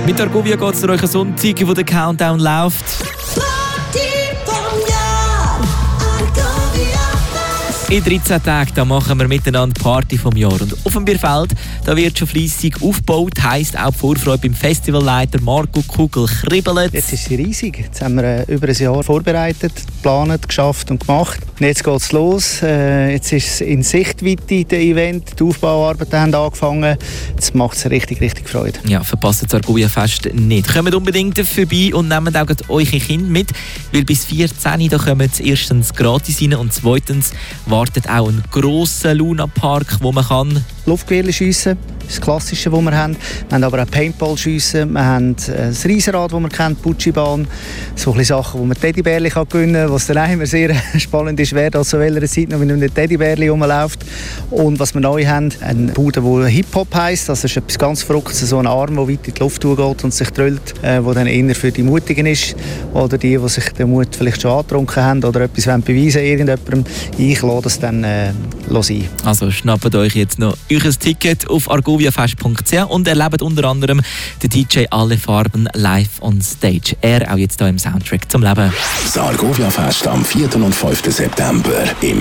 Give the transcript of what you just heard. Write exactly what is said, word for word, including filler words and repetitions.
Mit Argovia geht es durch einen Sonntag, wo der Countdown läuft. In dreizehn Tagen da machen wir miteinander Party vom Jahr. Und auf dem Bierfeld da wird schon fleissig aufgebaut. Heisst auch die Vorfreude beim Festivalleiter Marco Kugel kribbelt. Jetzt ist sie riesig. Jetzt haben wir äh, über ein Jahr vorbereitet, geplant, geschafft und gemacht. Und jetzt geht es los. Äh, jetzt ist es in Sichtweite, der Event. Die Aufbauarbeiten haben angefangen. Jetzt macht es richtig, richtig Freude. Ja, verpasst das Argovia Fest nicht. Kommt unbedingt vorbei und nehmt auch eure Kinder mit. Weil bis vierzehn da kommen erstens gratis rein und zweitens wartet auch ein grosser Luna-Park, wo man kann Luftgewehr schiessen, das ist das Klassische, das wir haben. Wir haben aber auch Paintball schiessen, wir haben das Riesenrad, das man kennt, Putschi-Bahn, so ein Sachen, wo man Teddybärli gewinnen kann, was dann auch immer sehr spannend ist, wer da zu welcher Zeit noch mit einem Teddybärli rumläuft. Und was wir neu haben, eine Bude, die Hip-Hop heisst, das ist etwas ganz Verrücktes, so ein Arm, der weit in die Luft geht und sich drüllt, äh, wo dann eher für die Mutigen ist oder die, die sich den Mut vielleicht schon angetrunken haben oder etwas beweisen irgendjemandem. Ich lasse das dann äh, sein. Also schnappt euch jetzt noch euer Ticket auf argoviafest punkt c h und erlebt unter anderem den D J Alle Farben live on stage. Er auch jetzt hier im Soundtrack zum Leben. Das Argovia Fest am vierten und fünften September im